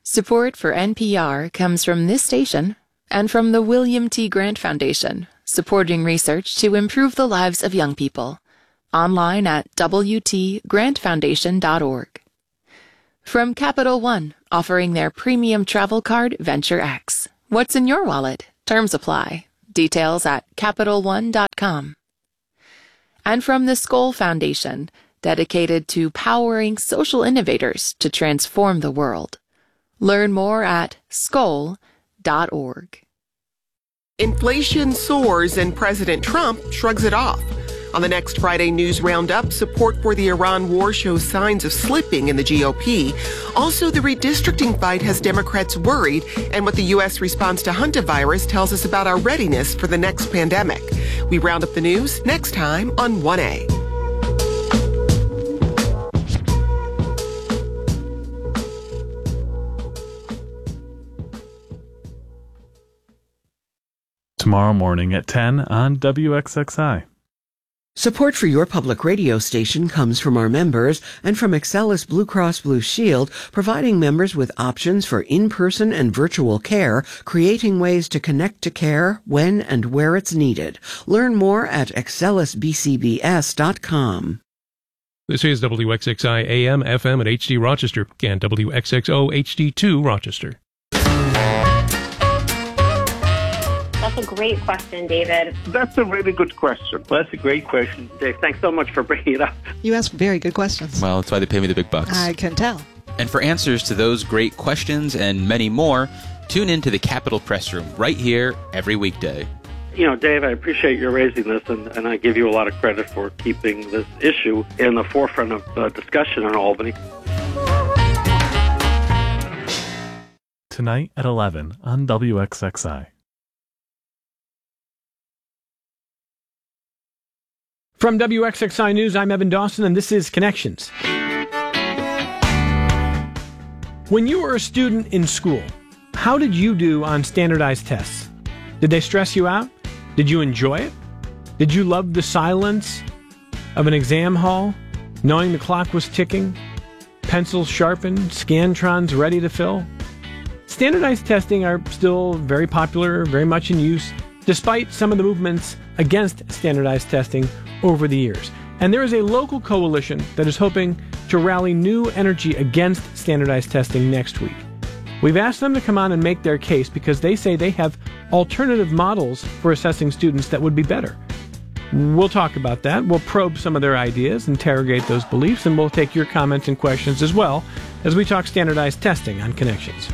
Support for NPR comes from this station and from the William T. Grant Foundation, supporting research to improve the lives of young people. Online at wtgrantfoundation.org. From Capital One, offering their premium travel card, Venture X. What's in your wallet? Terms apply. Details at CapitalOne.com. And from the Skoll Foundation, dedicated to powering social innovators to transform the world. Learn more at skoll.org. Inflation soars and President Trump shrugs it off. On the next Friday News Roundup, support for the Iran war shows signs of slipping in the GOP. Also, the redistricting fight has Democrats worried, and what the U.S. response to hantavirus tells us about our readiness for the next pandemic. We round up the news next time on 1A. Tomorrow morning at 10 on WXXI. Support for your public radio station comes from our members and from Excellus Blue Cross Blue Shield, providing members with options for in-person and virtual care, creating ways to connect to care when and where it's needed. Learn more at excellusbcbs.com. This is WXXI AM, FM at HD Rochester and WXXO HD2 Rochester. That's a great question, David. That's a really good question. Well, that's a great question, Dave. Thanks so much for bringing it up. You ask very good questions. Well, that's why they pay me the big bucks. I can tell. And for answers to those great questions and many more, tune in to the Capitol Press Room right here every weekday. You know, Dave, I appreciate you raising this, and I give you a lot of credit for keeping this issue in the forefront of discussion in Albany. Tonight at 11 on WXXI. From WXXI News, I'm Evan Dawson, and this is Connections. When you were a student in school, how did you do on standardized tests? Did they stress you out? Did you enjoy it? Did you love the silence of an exam hall, knowing the clock was ticking, pencils sharpened, scantrons ready to fill? Standardized testing are still very popular, very much in use, despite some of the movements against standardized testing over the years. And there is a local coalition that is hoping to rally new energy against standardized testing next week. We've asked them to come on and make their case because they say they have alternative models for assessing students that would be better. We'll talk about that. We'll probe some of their ideas, interrogate those beliefs, and we'll take your comments and questions as well as we talk standardized testing on Connections.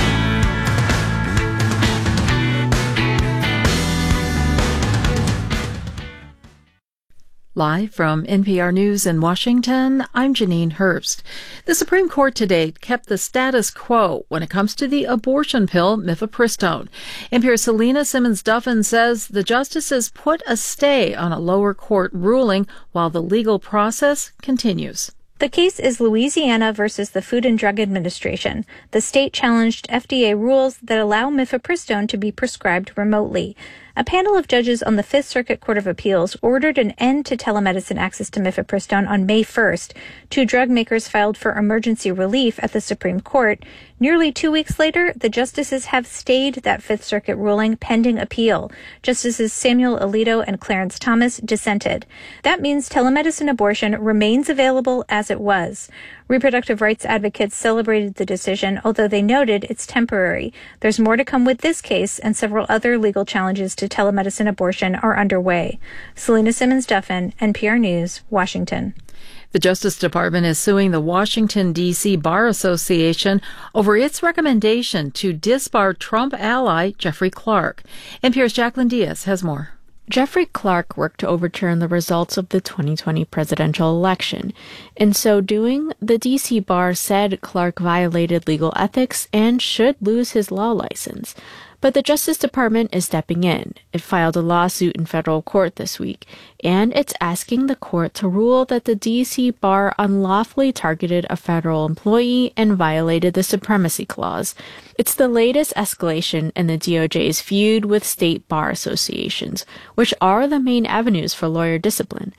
Live from NPR News in Washington, I'm Janine Herbst. The Supreme Court today kept the status quo when it comes to the abortion pill mifepristone. NPR's Selena Simmons-Duffin says the justices put a stay on a lower court ruling while the legal process continues. The case is Louisiana versus the Food and Drug Administration. The state challenged FDA rules that allow mifepristone to be prescribed remotely. A panel of judges on the Fifth Circuit Court of Appeals ordered an end to telemedicine access to mifepristone on May 1st. Two drug makers filed for emergency relief at the Supreme Court. Nearly 2 weeks later, the justices have stayed that Fifth Circuit ruling pending appeal. Justices Samuel Alito and Clarence Thomas dissented. That means telemedicine abortion remains available as it was. Reproductive rights advocates celebrated the decision, although they noted it's temporary. There's more to come with this case, and several other legal challenges to telemedicine abortion are underway. Selena Simmons-Duffin, NPR News, Washington. The Justice Department is suing the Washington, D.C. Bar Association over its recommendation to disbar Trump ally Jeffrey Clark. NPR's Jacqueline Diaz has more. Jeffrey Clark worked to overturn the results of the 2020 presidential election. In so doing, the D.C. Bar said Clark violated legal ethics and should lose his law license. But the Justice Department is stepping in. It filed a lawsuit in federal court this week, and it's asking the court to rule that the D.C. Bar unlawfully targeted a federal employee and violated the Supremacy Clause. It's the latest escalation in the DOJ's feud with state bar associations, which are the main avenues for lawyer discipline.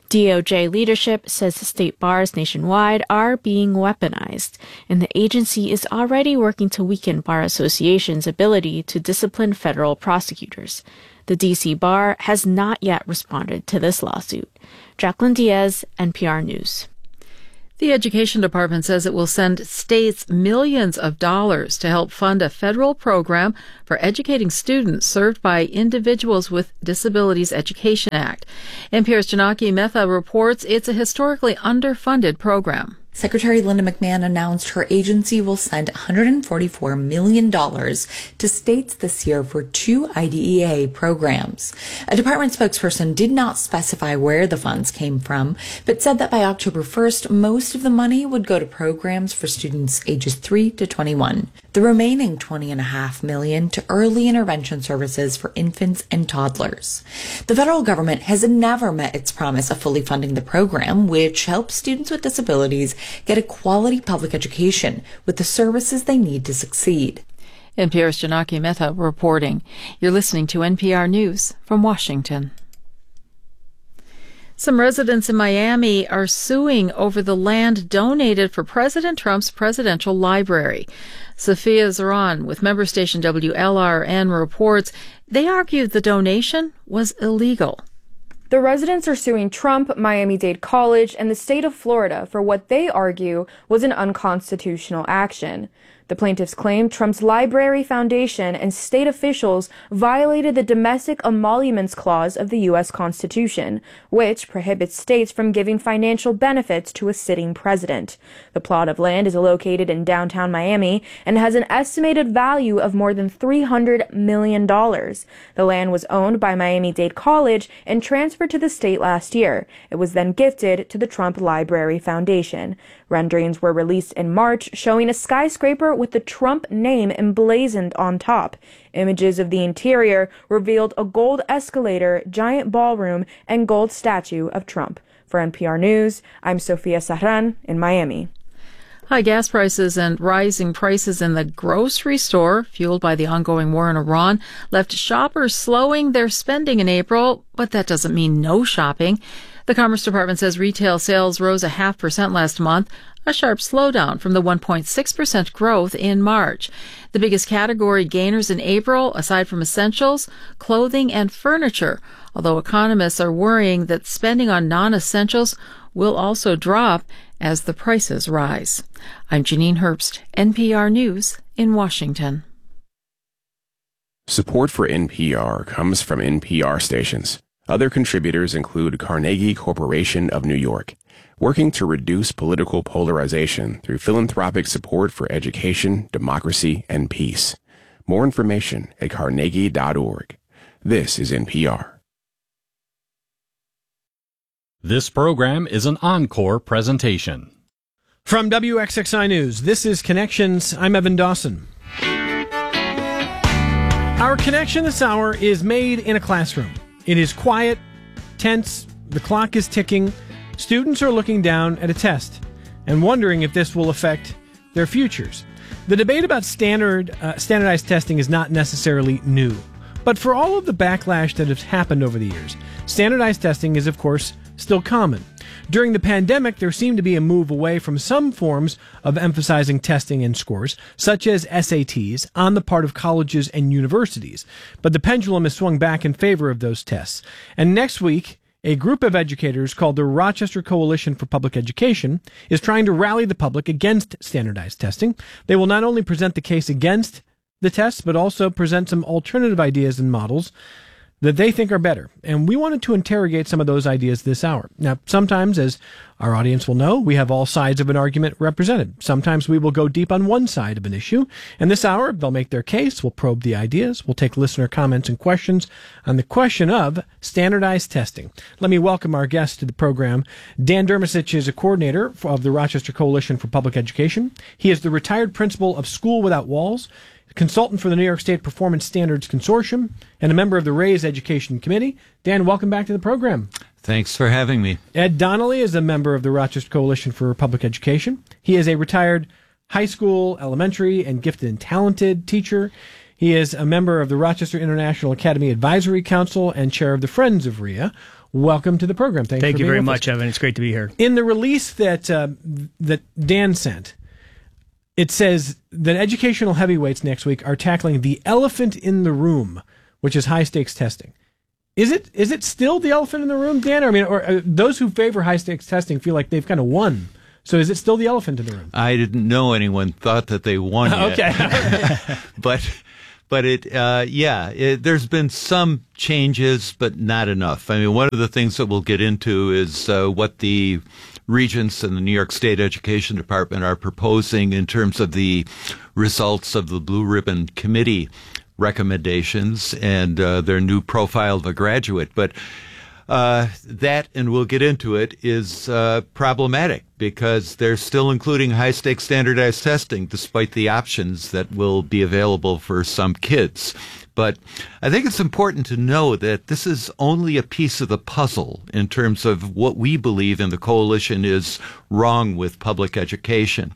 DOJ leadership says the state bars nationwide are being weaponized, and the agency is already working to weaken Bar Association's ability to discipline federal prosecutors. The D.C. Bar has not yet responded to this lawsuit. Jacqueline Diaz, NPR News. The Education Department says it will send states millions of dollars to help fund a federal program for educating students served by Individuals with Disabilities Education Act. NPR's Janaki Mehta reports it's a historically underfunded program. Secretary Linda McMahon announced her agency will send $144 million to states this year for 2 IDEA programs. A department spokesperson did not specify where the funds came from, but said that by October 1st, most of the money would go to programs for students ages 3 to 21. The remaining $20.5 million to early intervention services for infants and toddlers. The federal government has never met its promise of fully funding the program, which helps students with disabilities get a quality public education with the services they need to succeed. NPR's Janaki Mehta reporting. You're listening to NPR News from Washington. Some residents in Miami are suing over the land donated for President Trump's presidential library. Sophia Zaran with member station WLRN reports they argued the donation was illegal. The residents are suing Trump, Miami-Dade College, and the state of Florida for what they argue was an unconstitutional action. The plaintiffs claim Trump's Library Foundation and state officials violated the Domestic Emoluments Clause of the U.S. Constitution, which prohibits states from giving financial benefits to a sitting president. The plot of land is located in downtown Miami and has an estimated value of more than $300 million. The land was owned by Miami-Dade College and transferred to the state last year. It was then gifted to the Trump Library Foundation. Renderings were released in March showing a skyscraper with the Trump name emblazoned on top. Images of the interior revealed a gold escalator, giant ballroom, and gold statue of Trump. For NPR News, I'm Sophia Zaran in Miami. High gas prices and rising prices in the grocery store, fueled by the ongoing war in Iran, left shoppers slowing their spending in April, but that doesn't mean no shopping. The Commerce Department says retail sales rose 0.5% last month, a sharp slowdown from the 1.6% growth in March. The biggest category gainers in April, aside from essentials, clothing and furniture, although economists are worrying that spending on non-essentials will also drop as the prices rise. I'm Janine Herbst, NPR News in Washington. Support for NPR comes from NPR stations. Other contributors include Carnegie Corporation of New York, working to reduce political polarization through philanthropic support for education, democracy, and peace. More information at carnegie.org. This is NPR. This program is an encore presentation. From WXXI News, this is Connections. I'm Evan Dawson. Our connection this hour is made in a classroom. It is quiet, tense, the clock is ticking, students are looking down at a test and wondering if this will affect their futures. The debate about standardized testing is not necessarily new, but for all of the backlash that has happened over the years, standardized testing is, of course, still common. During the pandemic, there seemed to be a move away from some forms of emphasizing testing and scores, such as SATs, on the part of colleges and universities. But the pendulum has swung back in favor of those tests. And next week, a group of educators called the Rochester Coalition for Public Education is trying to rally the public against standardized testing. They will not only present the case against the tests, but also present some alternative ideas and models that they think are better. And we wanted to interrogate some of those ideas this hour. Now, sometimes, as our audience will know, we have all sides of an argument represented. Sometimes we will go deep on one side of an issue. And this hour, they'll make their case, we'll probe the ideas, we'll take listener comments and questions on the question of standardized testing. Let me welcome our guest to the program. Dan Dermasic is a coordinator of the Rochester Coalition for Public Education. He is the retired principal of School Without Walls, consultant for the New York State Performance Standards Consortium, and a member of the Raise Education Committee. Dan, welcome back to the program. Thanks for having me. Ed Donnelly is a member of the Rochester Coalition for Public Education. He is a retired high school, elementary, and gifted and talented teacher. He is a member of the Rochester International Academy Advisory Council and chair of the Friends of RIA. welcome to the program. Thank you very much, Evan. It's great to be here. In the release that Dan sent, it says that educational heavyweights next week are tackling the elephant in the room, which is high-stakes testing. Is it still the elephant in the room, Dan? I mean, or those who favor high-stakes testing feel like they've kind of won. So is it still the elephant in the room? I didn't know anyone thought that they won yet. Okay. But there's been some changes, but not enough. I mean, one of the things that we'll get into is what the regents and the New York State Education Department are proposing in terms of the results of the Blue Ribbon Committee recommendations and their new profile of a graduate. But that, and we'll get into it, is problematic because they're still including high-stakes standardized testing despite the options that will be available for some kids. But I think it's important to know that this is only a piece of the puzzle in terms of what we believe in the coalition is wrong with public education.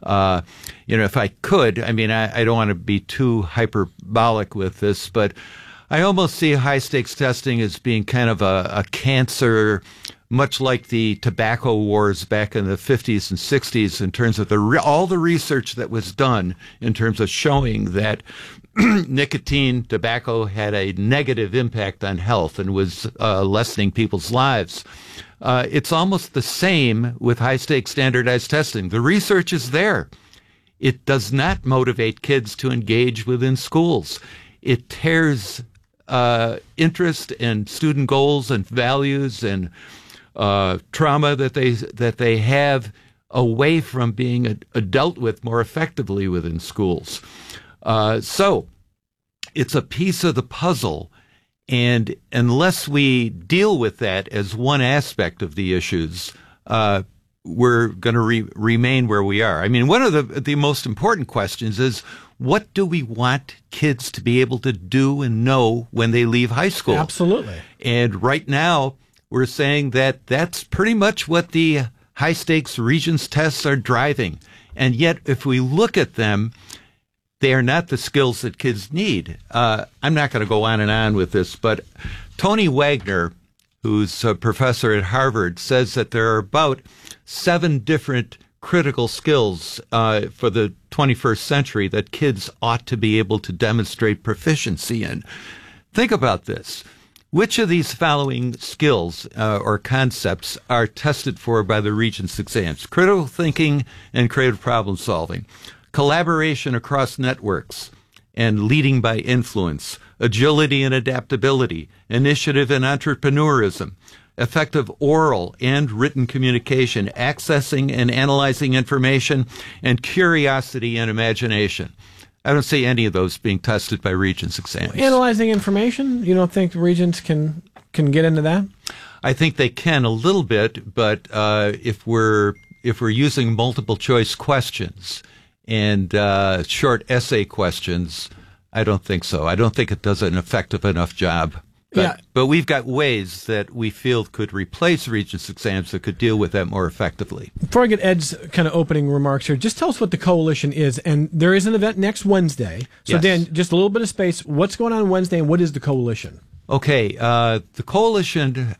If I could, I mean, I don't want to be too hyperbolic with this, but I almost see high-stakes testing as being kind of a cancer, much like the tobacco wars back in the 50s and 60s in terms of all the research that was done in terms of showing that nicotine, tobacco had a negative impact on health and was lessening people's lives. It's almost the same with high-stakes standardized testing. The research is there. It does not motivate kids to engage within schools. It tears interest and student goals and values and trauma that they have away from being dealt with more effectively within schools. So it's a piece of the puzzle, and unless we deal with that as one aspect of the issues, we're going to remain where we are. I mean, one of the most important questions is, what do we want kids to be able to do and know when they leave high school? Absolutely. And right now, we're saying that that's pretty much what the high-stakes Regents tests are driving. And yet, if we look at them, they are not the skills that kids need. I'm not going to go on and on with this, but Tony Wagner, who's a professor at Harvard, says that there are about 7 different critical skills for the 21st century that kids ought to be able to demonstrate proficiency in. Think about this. Which of these following skills or concepts are tested for by the Regents exams? Critical thinking and creative problem solving, collaboration across networks and leading by influence, agility and adaptability, initiative and entrepreneurism, effective oral and written communication, accessing and analyzing information, and curiosity and imagination. I don't see any of those being tested by Regents exams. Analyzing information? You don't think Regents can get into that? I think they can a little bit, but if we're using multiple choice questions and short essay questions, I don't think so. I don't think it does an effective enough job. But we've got ways that we feel could replace Regents exams that could deal with that more effectively. Before I get Ed's kind of opening remarks here, just tell us what the coalition is. And there is an event next Wednesday. So, yes. Dan, just a little bit of space. What's going on Wednesday, and what is the coalition? Okay. The coalition,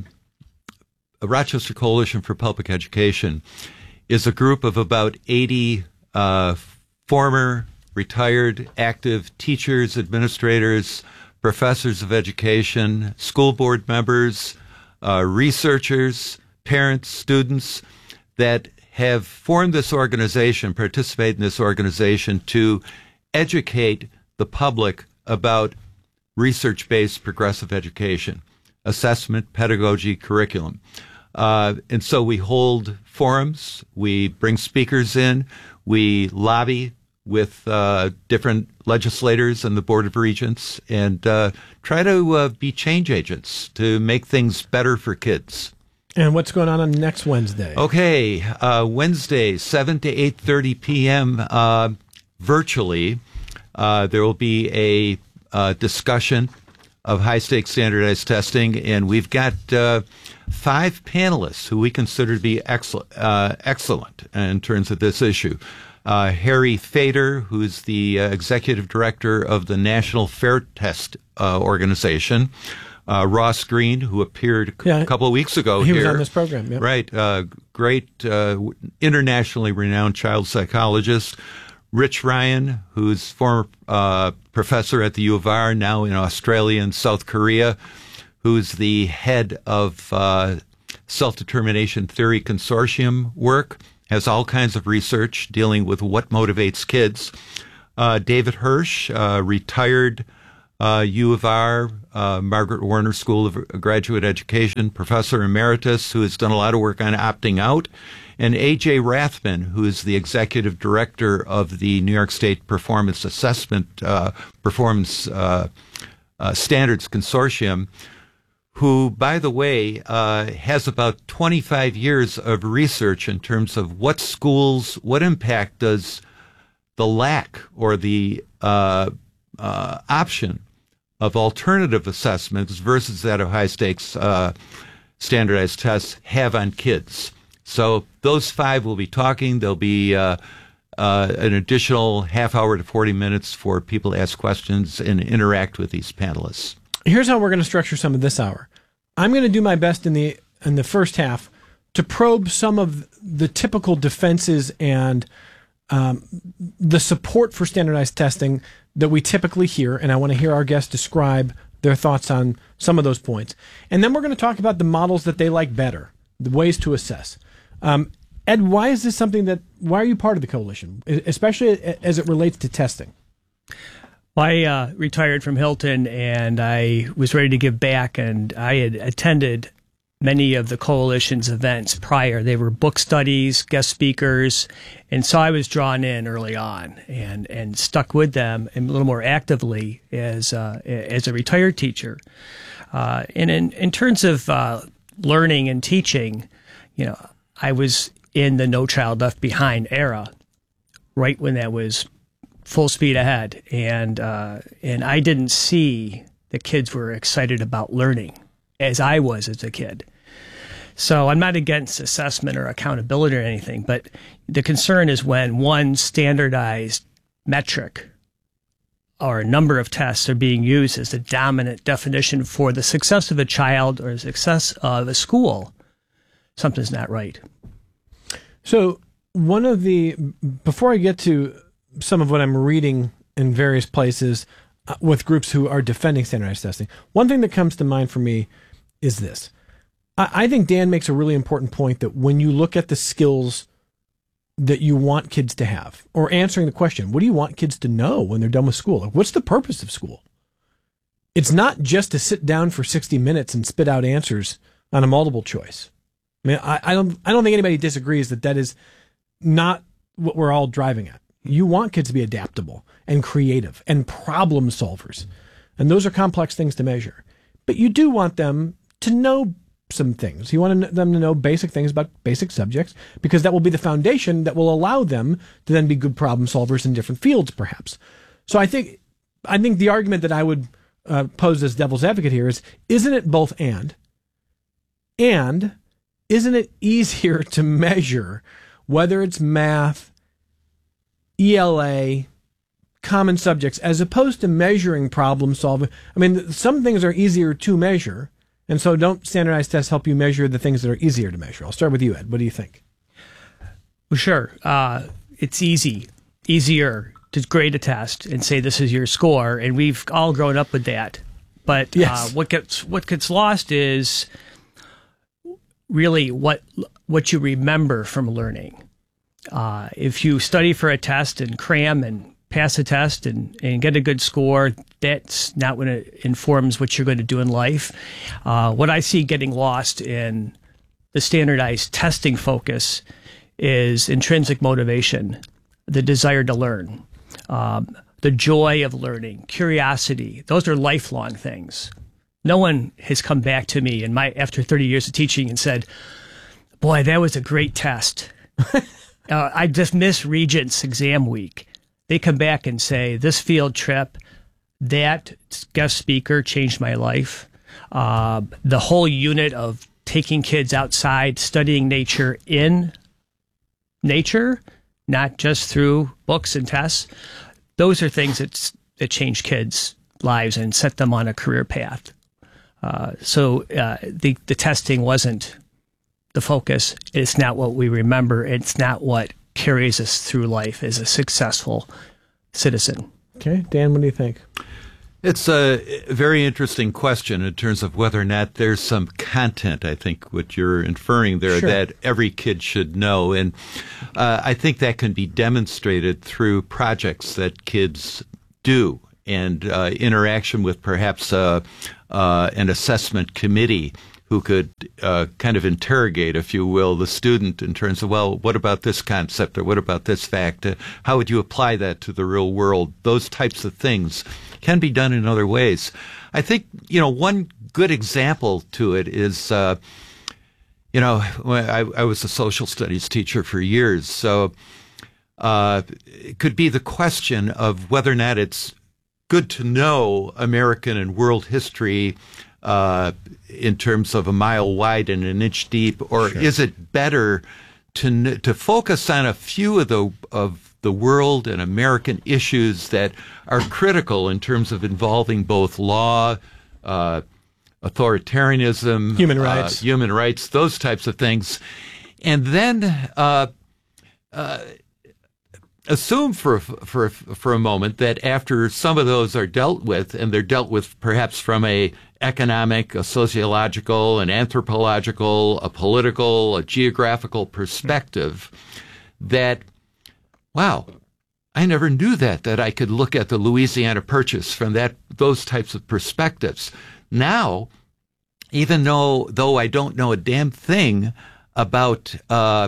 Rochester Coalition for Public Education, is a group of about 80 former, retired, active teachers, administrators, professors of education, school board members, researchers, parents, students that have formed this organization, participate in this organization to educate the public about research-based progressive education, assessment, pedagogy, curriculum. And so we hold forums, we bring speakers in, we lobby with different legislators and the Board of Regents and try to be change agents to make things better for kids. And what's going on next Wednesday? Okay, Wednesday, 7 to 8:30 p.m. Virtually. There will be a discussion of high-stakes standardized testing, and we've got 5 panelists who we consider to be excellent in terms of this issue. Harry Fader, who's the executive director of the National Fair Test Organization. Ross Green, who appeared a couple of weeks ago here. He was on this program. Yep. Right. Great internationally renowned child psychologist. Rich Ryan, who's former professor at the U of R, now in Australia and South Korea, who's the head of Self-Determination Theory Consortium work, has all kinds of research dealing with what motivates kids. David Hirsch, retired U of R, Margaret Warner School of Graduate Education, professor emeritus, who has done a lot of work on opting out. And A.J. Rathman, who is the executive director of the New York State Performance Assessment Performance Standards Consortium, who, by the way, has about 25 years of research in terms of what schools, what impact does the lack or the option of alternative assessments versus that of high-stakes standardized tests have on kids. So those five will be talking. There'll be an additional half hour to 40 minutes for people to ask questions and interact with these panelists. Here's how we're going to structure some of this hour. I'm going to do my best in the first half to probe some of the typical defenses and the support for standardized testing that we typically hear, and I want to hear our guests describe their thoughts on some of those points. And then we're going to talk about the models that they like better, the ways to assess. Ed, why is this why are you part of the coalition, especially as it relates to testing? Well, I retired from Hilton, and I was ready to give back, and I had attended many of the coalition's events prior. They were book studies, guest speakers, and so I was drawn in early on and stuck with them a little more actively as a retired teacher. And in terms of learning and teaching, I was in the No Child Left Behind era, right when that was full speed ahead, and I didn't see the kids were excited about learning as I was as a kid. So I'm not against assessment or accountability or anything, but the concern is when one standardized metric or a number of tests are being used as the dominant definition for the success of a child or the success of a school, something's not right. So before I get to some of what I'm reading in various places with groups who are defending standardized testing, one thing that comes to mind for me is this. I think Dan makes a really important point that when you look at the skills that you want kids to have, or answering the question, what do you want kids to know when they're done with school? Like, what's the purpose of school? It's not just to sit down for 60 minutes and spit out answers on a multiple choice. I mean, I don't think anybody disagrees that is not what we're all driving at. You want kids to be adaptable and creative and problem solvers. And those are complex things to measure. But you do want them to know some things. You want them to know basic things about basic subjects, because that will be the foundation that will allow them to then be good problem solvers in different fields, perhaps. So I think the argument that I would pose as devil's advocate here is, isn't it both and isn't it easier to measure whether it's math, ELA, common subjects, as opposed to measuring problem solving? I mean, some things are easier to measure, and so don't standardized tests help you measure the things that are easier to measure? I'll start with you, Ed. What do you think? Well, sure. It's easier to grade a test and say this is your score, and we've all grown up with that. But yes. What gets lost is really what you remember from learning. If you study for a test and cram and pass a test and get a good score, that's not what it informs what you're going to do in life. What I see getting lost in the standardized testing focus is intrinsic motivation, the desire to learn, the joy of learning, curiosity. Those are lifelong things. No one has come back to me after 30 years of teaching and said, boy, that was a great test. I just missed Regents exam week. They come back and say, this field trip, that guest speaker changed my life. The whole unit of taking kids outside, studying nature in nature, not just through books and tests. Those are things that change kids' lives and set them on a career path. So the testing wasn't the focus. It's not what we remember. It's not what carries us through life as a successful citizen. Okay, Dan, what do you think? It's a very interesting question in terms of whether or not there's some content, I think, what you're inferring there, Sure. that every kid should know. And I think that can be demonstrated through projects that kids do and interaction with perhaps an assessment committee who could kind of interrogate, if you will, the student in terms of, well, what about this concept or what about this fact? How would you apply that to the real world? Those types of things can be done in other ways. I think, one good example to it is, I was a social studies teacher for years, so it could be the question of whether or not it's good to know American and world history in terms of a mile wide and an inch deep, or Sure. is it better to focus on a few of the world and American issues that are critical in terms of involving both law, authoritarianism, human rights, those types of things, and then assume for a moment that after some of those are dealt with, and they're dealt with perhaps from a economic, a sociological, an anthropological, a political, a geographical perspective, that, wow, I never knew that I could look at the Louisiana Purchase from those types of perspectives. Now, even though I don't know a damn thing about the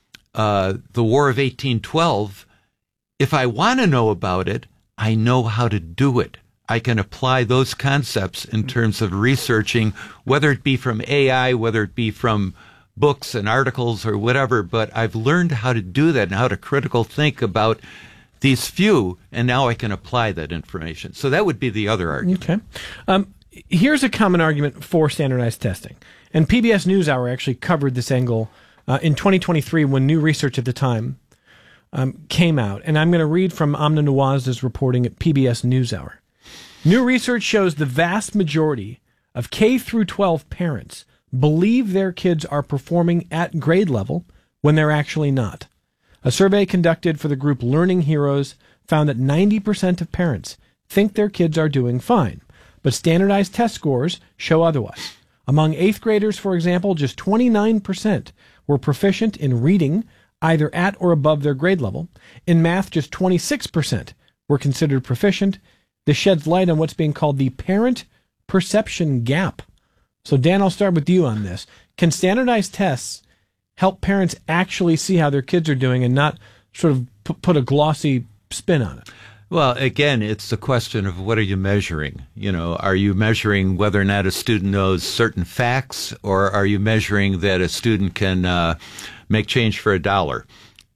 War of 1812, if I want to know about it, I know how to do it. I can apply those concepts in terms of researching, whether it be from AI, whether it be from books and articles or whatever, but I've learned how to do that and how to critical think about these few, and now I can apply that information. So that would be the other argument. Okay. Here's a common argument for standardized testing. And PBS NewsHour actually covered this angle in 2023 when new research at the time came out. And I'm going to read from Amna Nawaz's reporting at PBS NewsHour. New research shows the vast majority of K through 12 parents believe their kids are performing at grade level when they're actually not. A survey conducted for the group Learning Heroes found that 90% of parents think their kids are doing fine, but standardized test scores show otherwise. Among 8th graders, for example, just 29% were proficient in reading, either at or above their grade level. In math, just 26% were considered proficient. This sheds light on what's being called the parent perception gap. So, Dan, I'll start with you on this. Can standardized tests help parents actually see how their kids are doing and not sort of put a glossy spin on it? Well, again, it's the question of what are you measuring? Are you measuring whether or not a student knows certain facts, or are you measuring that a student can make change for $1?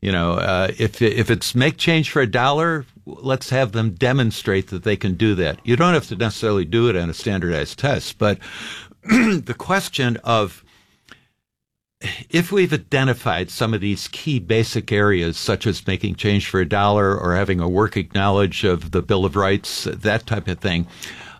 If it's make change for $1, let's have them demonstrate that they can do that. You don't have to necessarily do it on a standardized test, but the question of if we've identified some of these key basic areas, such as making change for $1 or having a working knowledge of the Bill of Rights, that type of thing,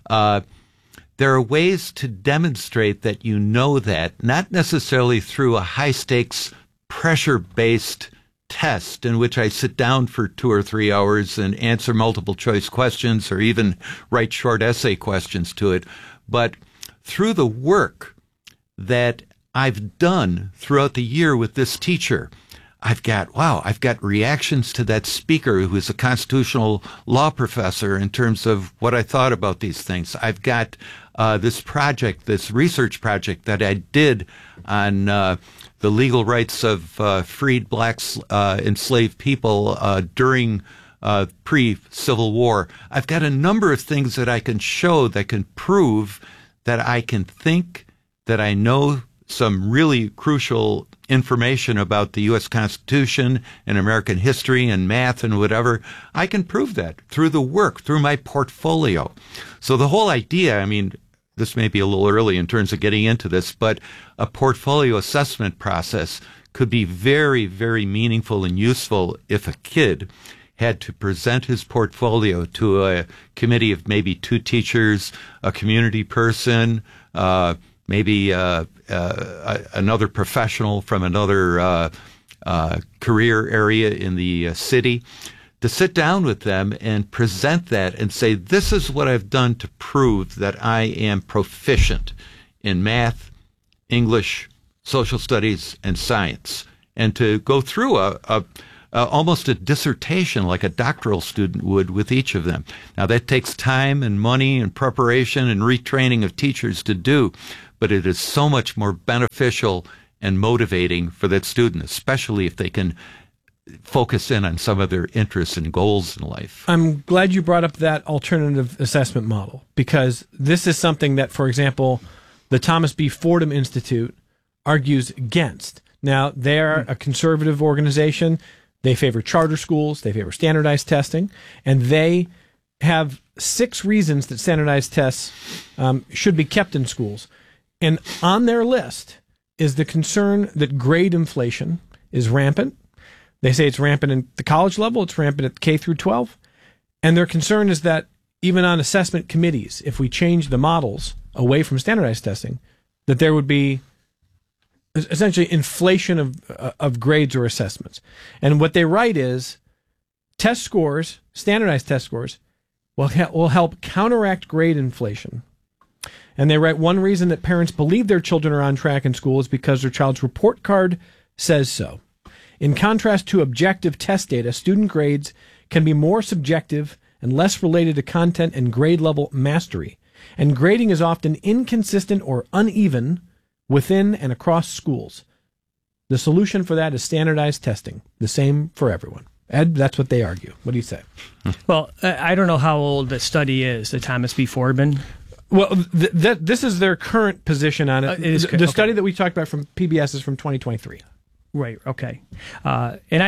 there are ways to demonstrate that you know that, not necessarily through a high-stakes, pressure-based test in which I sit down for 2 or 3 hours and answer multiple choice questions or even write short essay questions to it, but through the work that I've done throughout the year with this teacher. I've got reactions to that speaker who is a constitutional law professor in terms of what I thought about these things. I've got this research project that I did on the legal rights of freed blacks, enslaved people during pre-Civil War. I've got a number of things that I can show that can prove that I can think, that I know some really crucial information about the U.S. Constitution and American history and math and whatever. I can prove that through the work, through my portfolio. So the whole idea, this may be a little early in terms of getting into this, but a portfolio assessment process could be very, very meaningful and useful if a kid had to present his portfolio to a committee of maybe 2 teachers, a community person, maybe another professional from another career area in the city, to sit down with them and present that and say, this is what I've done to prove that I am proficient in math, English, social studies, and science, and to go through almost a dissertation like a doctoral student would with each of them. Now, that takes time and money and preparation and retraining of teachers to do, but it is so much more beneficial and motivating for that student, especially if they can focus in on some of their interests and goals in life. I'm glad you brought up that alternative assessment model, because this is something that, for example, the Thomas B. Fordham Institute argues against. Now, they're a conservative organization. They favor charter schools. They favor standardized testing. And they have 6 reasons that standardized tests should be kept in schools. And on their list is the concern that grade inflation is rampant. They say it's rampant at the college level. It's rampant at K through 12. And their concern is that even on assessment committees, if we change the models away from standardized testing, that there would be essentially inflation of grades or assessments. And what they write is test scores, standardized test scores, will help counteract grade inflation. And they write one reason that parents believe their children are on track in school is because their child's report card says so. In contrast to objective test data, student grades can be more subjective and less related to content and grade level mastery. And grading is often inconsistent or uneven within and across schools. The solution for that is standardized testing, the same for everyone. Ed, that's what they argue. What do you say? Well, I don't know how old the study is, the Thomas B. Fordham. Well, this is their current position on it. The study that we talked about from PBS is from 2023. Right. Okay. And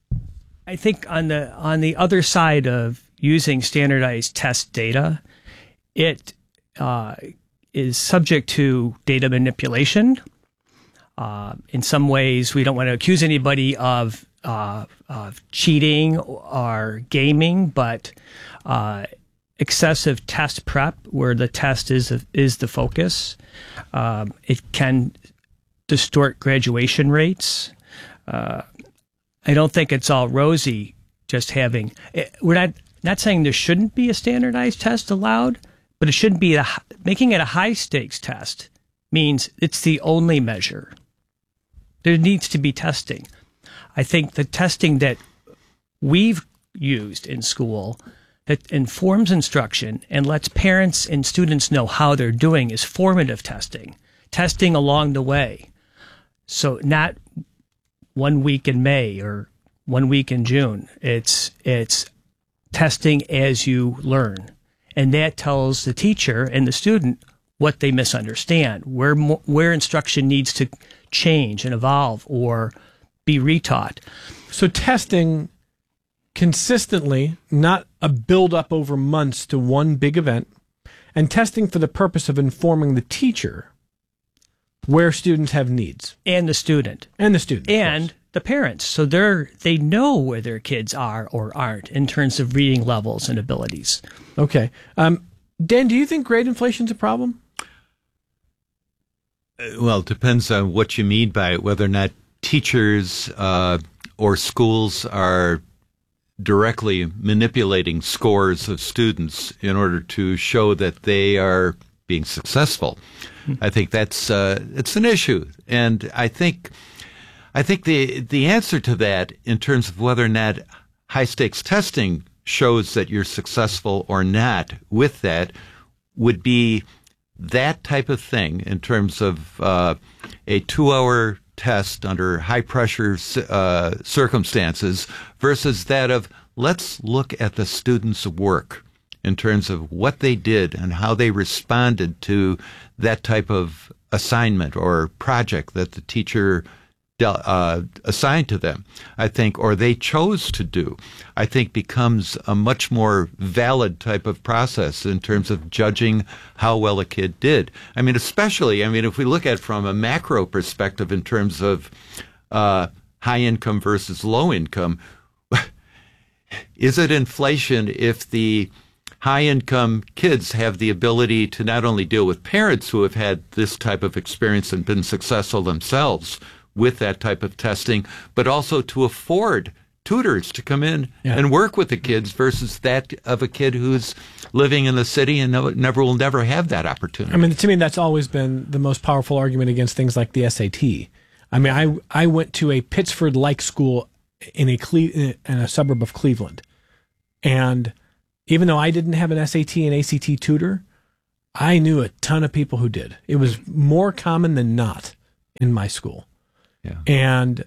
I think on the other side of using standardized test data, it is subject to data manipulation. In some ways, we don't want to accuse anybody of cheating or gaming, but excessive test prep, where the test is the focus, it can distort graduation rates. I don't think it's all rosy. Just having we're not saying there shouldn't be a standardized test allowed, but it shouldn't be making it a high stakes test means it's the only measure. There needs to be testing. I think the testing that we've used in school that informs instruction and lets parents and students know how they're doing is formative testing along the way. So not 1 week in May or 1 week in June. It's testing as you learn. And that tells the teacher and the student what they misunderstand, where instruction needs to change and evolve or be retaught. So testing consistently, not a build-up over months to one big event, and testing for the purpose of informing the teacher where students have needs. And the student. And the student. And the parents. So they know where their kids are or aren't in terms of reading levels and abilities. Okay. Dan, do you think grade inflation is a problem? Well, it depends on what you mean by it, whether or not teachers or schools are directly manipulating scores of students in order to show that they are being successful. I think that's it's an issue, and I think the answer to that in terms of whether or not high stakes testing shows that you're successful or not with that would be that type of thing in terms of a 2-hour test under high pressure circumstances versus that of let's look at the student's work in terms of what they did and how they responded to that type of assignment or project that the teacher assigned to them, I think, or they chose to do, I think becomes a much more valid type of process in terms of judging how well a kid did. I mean, especially, if we look at it from a macro perspective in terms of high income versus low income, is it inflation if the high-income kids have the ability to not only deal with parents who have had this type of experience and been successful themselves with that type of testing, but also to afford tutors to come in and work with the kids versus that of a kid who's living in the city and will never have that opportunity. I mean, to me, that's always been the most powerful argument against things like the SAT. I mean, I went to a Pittsford-like school in a suburb of Cleveland, and even though I didn't have an SAT and ACT tutor, I knew a ton of people who did. It was more common than not in my school. Yeah. And,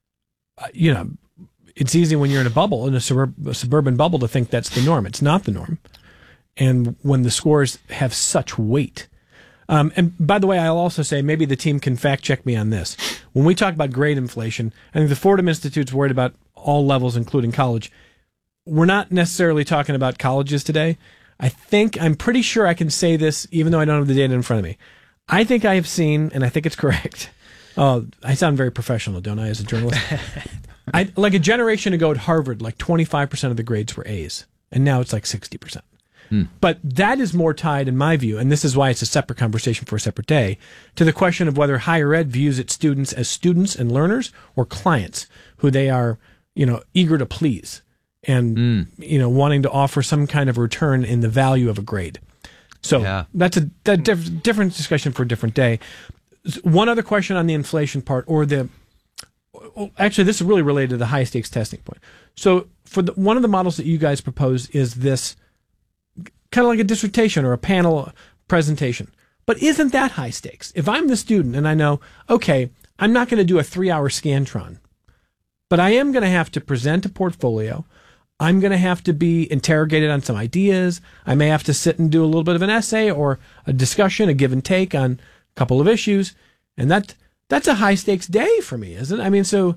it's easy when you're in a bubble, in a suburban bubble, to think that's the norm. It's not the norm. And when the scores have such weight. And by the way, I'll also say, maybe the team can fact check me on this. When we talk about grade inflation, I think the Fordham Institute's worried about all levels, including college. We're not necessarily talking about colleges today. I'm pretty sure I can say this, even though I don't have the data in front of me. I think I have seen, and I think it's correct. I sound very professional, don't I, as a journalist? Like a generation ago at Harvard, like 25% of the grades were A's, and now it's like 60%. But that is more tied, in my view, and this is why it's a separate conversation for a separate day, to the question of whether higher ed views its students as students and learners or clients who they are, eager to please and, wanting to offer some kind of return in the value of a grade. So that's a different discussion for a different day. One other question on the inflation part, actually, this is really related to the high stakes testing point. So for one of the models that you guys propose is this kind of like a dissertation or a panel presentation. But isn't that high stakes? If I'm the student and I know, okay, I'm not going to do a 3-hour Scantron, but I am going to have to present a portfolio. I'm going to have to be interrogated on some ideas. I may have to sit and do a little bit of an essay or a discussion, a give and take on a couple of issues. And that's a high stakes day for me, isn't it? I mean, isn't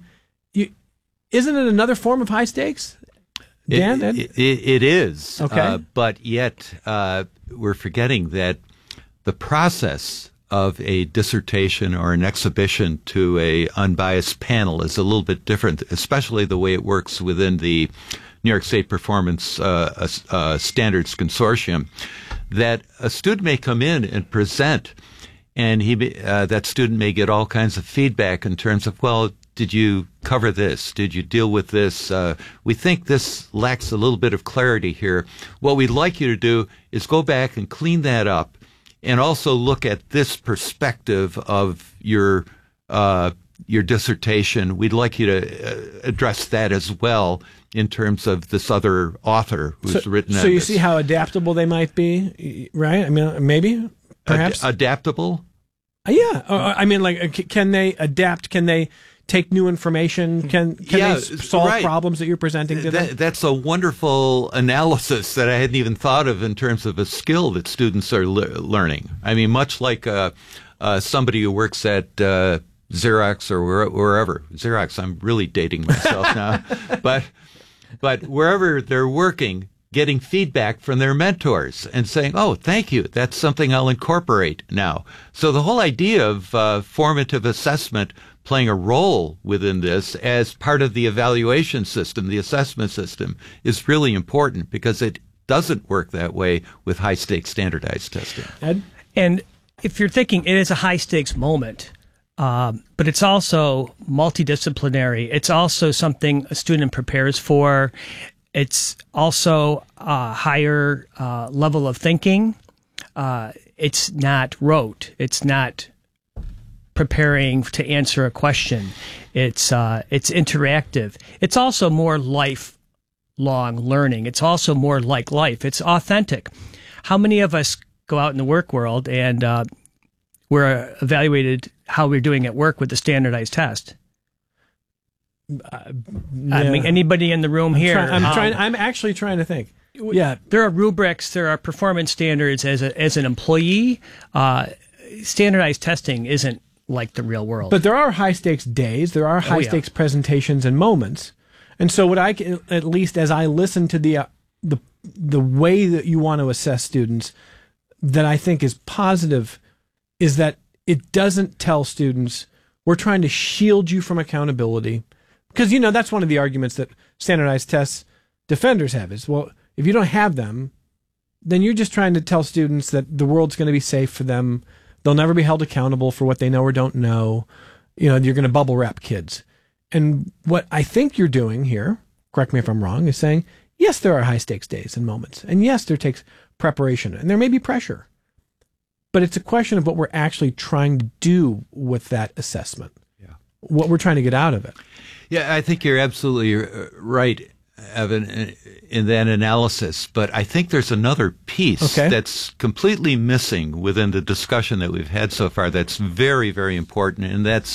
it another form of high stakes? Dan? It is. Okay. But yet we're forgetting that the process of a dissertation or an exhibition to a unbiased panel is a little bit different, especially the way it works within the New York State Performance Standards Consortium, that a student may come in and present, and that student may get all kinds of feedback in terms of, well, did you cover this? Did you deal with this? We think this lacks a little bit of clarity here. What we'd like you to do is go back and clean that up and also look at this perspective of your dissertation. We'd like you to address that as well in terms of this other author who's written on this. So you see how adaptable they might be, right? I mean, maybe, perhaps? Adaptable? Yeah. I mean, like, can they adapt? Can they take new information? Can they solve problems that you're presenting to them? That's a wonderful analysis that I hadn't even thought of in terms of a skill that students are learning. I mean, much like somebody who works at Xerox or wherever. Xerox, I'm really dating myself now. But wherever they're working, getting feedback from their mentors and saying, oh, thank you, that's something I'll incorporate now. So the whole idea of formative assessment playing a role within this as part of the evaluation system, the assessment system, is really important because it doesn't work that way with high-stakes standardized testing. Ed? And if you're thinking it is a high-stakes moment, but it's also multidisciplinary. It's also something a student prepares for. It's also a higher level of thinking. It's not rote. It's not preparing to answer a question. It's interactive. It's also more lifelong learning. It's also more like life. It's authentic. How many of us go out in the work world and we're evaluated how we're doing at work with the standardized test? I mean, anybody in the room here? I'm actually trying to think. Yeah, there are rubrics. There are performance standards as an employee. Standardized testing isn't like the real world. But there are high stakes days. There are high stakes presentations and moments. And so, what I can, at least as I listen to the way that you want to assess students, that I think is positive, is that it doesn't tell students we're trying to shield you from accountability. Because, that's one of the arguments that standardized tests defenders have is, well, if you don't have them, then you're just trying to tell students that the world's going to be safe for them. They'll never be held accountable for what they know or don't know. You're going to bubble wrap kids. And what I think you're doing here, correct me if I'm wrong, is saying, yes, there are high stakes days and moments. And yes, there takes preparation and there may be pressure. But it's a question of what we're actually trying to do with that assessment. Yeah. What we're trying to get out of it. Yeah, I think you're absolutely right, Evan, in that analysis. But I think there's another piece that's completely missing within the discussion that we've had so far that's very, very important, and that's